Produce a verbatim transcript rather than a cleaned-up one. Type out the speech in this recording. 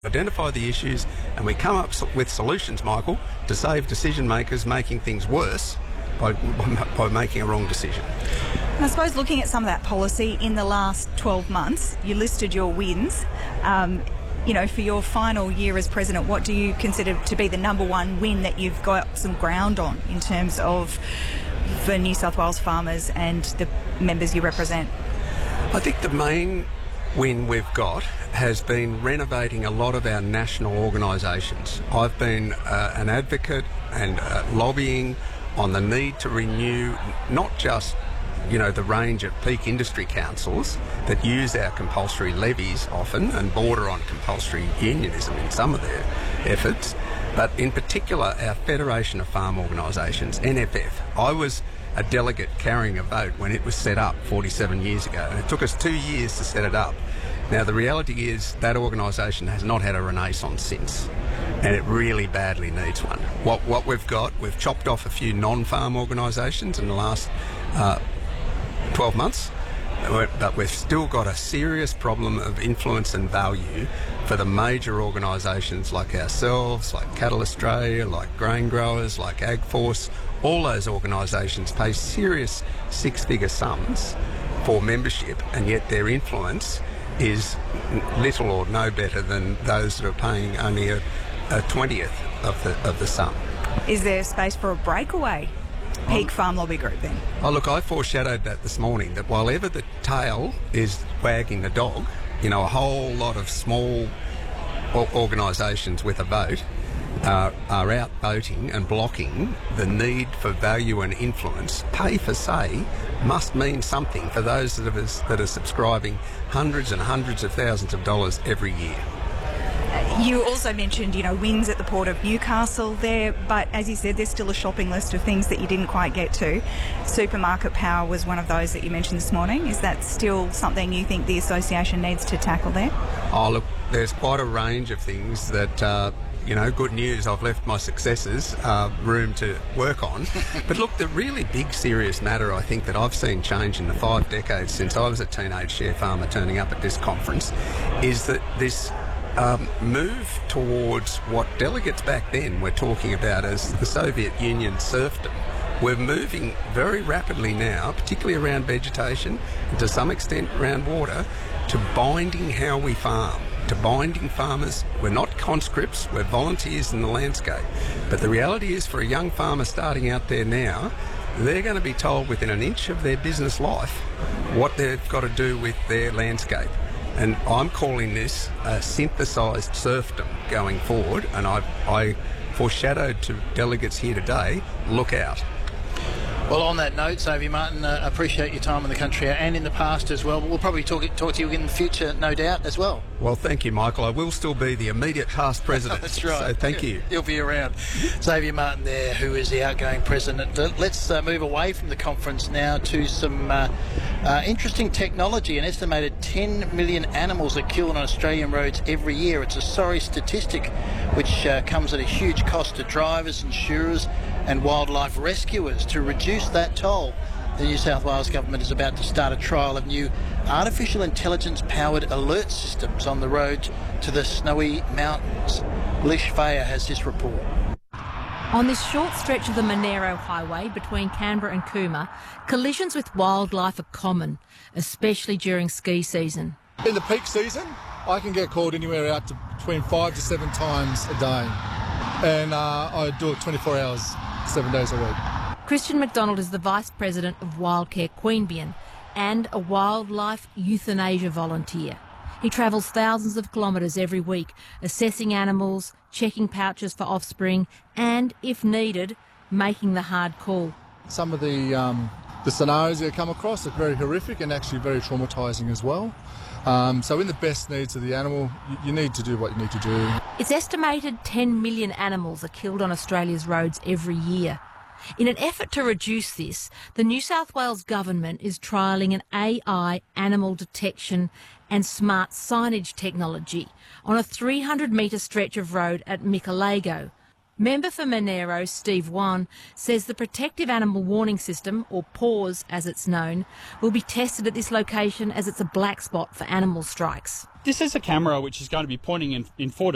Identify the issues and we come up with solutions, Michael, to save decision makers making things worse by, by making a wrong decision. And I suppose looking at some of that policy in the last twelve months, you listed your wins. Um, you know, for your final year as president, what do you consider to be the number one win that you've got some ground on in terms of for New South Wales farmers and the members you represent? I think the main win we've got has been renovating a lot of our national organisations. I've been uh, an advocate and uh, lobbying on the need to renew not just, you know, the range of peak industry councils that use our compulsory levies often and border on compulsory unionism in some of their efforts, but in particular our Federation of Farm Organisations, N F F. I was a delegate carrying a vote when it was set up forty-seven years ago, and it took us two years to set it up. Now, the reality is that organisation has not had a renaissance since, and it really badly needs one. What, what we've got, we've chopped off a few non-farm organisations in the last uh, twelve months, but we've still got a serious problem of influence and value for the major organisations like ourselves, like Cattle Australia, like Grain Growers, like AgForce. All those organisations pay serious six-figure sums for membership, and yet their influence is little or no better than those that are paying only a, a twentieth of the of the sum. Is there space for a breakaway peak um, farm lobby group then? Oh look, I foreshadowed that this morning, that while ever the tail is wagging the dog, you know, a whole lot of small organisations with a vote uh, are out voting and blocking the need for value and influence. Pay for say must mean something for those that are, that are subscribing hundreds and hundreds of thousands of dollars every year. You also mentioned, you know, wins at the Port of Newcastle there, but as you said, there's still a shopping list of things that you didn't quite get to. Supermarket power was one of those that you mentioned this morning. Is that still something you think the association needs to tackle there? Oh, look, there's quite a range of things that, uh, you know, good news, I've left my successors uh, room to work on. But look, the really big serious matter I think that I've seen change in the five decades since I was a teenage share farmer turning up at this conference is that this Um, move towards what delegates back then were talking about as the Soviet Union serfdom. We're moving very rapidly now, particularly around vegetation and to some extent around water, to binding how we farm, to binding farmers. We're not conscripts, we're volunteers in the landscape. But the reality is, for a young farmer starting out there now, they're going to be told within an inch of their business life what they've got to do with their landscape. And I'm calling this a synthesised serfdom going forward, and I, I foreshadowed to delegates here today, look out. Well, on that note, Xavier Martin, uh, appreciate your time in the country and in the past as well. We'll probably talk, talk to you again in the future, no doubt, as well. Well, thank you, Michael. I will still be the immediate past president. That's right. So thank you. You'll be around. Xavier Martin there, who is the outgoing president. Uh, let's uh, move away from the conference now to some uh, uh, interesting technology. An estimated ten million animals are killed on Australian roads every year. It's a sorry statistic, which uh, comes at a huge cost to drivers, insurers and wildlife rescuers. To reduce that toll, the New South Wales Government is about to start a trial of new artificial intelligence-powered alert systems on the road to the Snowy Mountains. Lish Faya has this report. On this short stretch of the Monero Highway between Canberra and Cooma, collisions with wildlife are common, especially during ski season. In the peak season, I can get called anywhere out to between five to seven times a day, and uh, I do it twenty-four hours, seven days a week. Christian McDonald is the Vice President of Wildcare Queanbeyan and a wildlife euthanasia volunteer. He travels thousands of kilometres every week, assessing animals, checking pouches for offspring and, if needed, making the hard call. Some of the, um, the scenarios you come across are very horrific and actually very traumatising as well. Um, so in the best needs of the animal, you, you need to do what you need to do. It's estimated ten million animals are killed on Australia's roads every year. In an effort to reduce this, the New South Wales Government is trialling an A I animal detection and smart signage technology on a three hundred metre stretch of road at Mikalago. Member for Monero, Steve Wan, says the Protective Animal Warning System, or PAWS as it's known, will be tested at this location as it's a black spot for animal strikes. This is a camera which is going to be pointing in, in four